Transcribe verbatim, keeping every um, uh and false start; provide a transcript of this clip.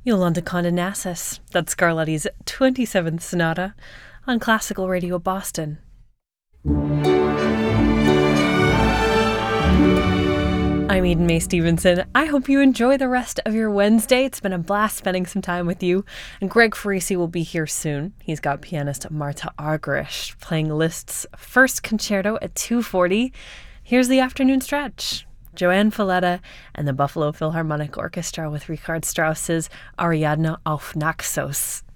Yolanda Condonassus. That's Scarlatti's twenty-seventh Sonata on Classical Radio Boston. I'm Eden May Stevenson. I hope you enjoy the rest of your Wednesday. It's been a blast spending some time with you. And Greg Farisi will be here soon. He's got pianist Marta Argerich playing Liszt's first concerto at two forty. Here's the afternoon stretch. Joanne Falletta and the Buffalo Philharmonic Orchestra with Richard Strauss's Ariadne auf Naxos.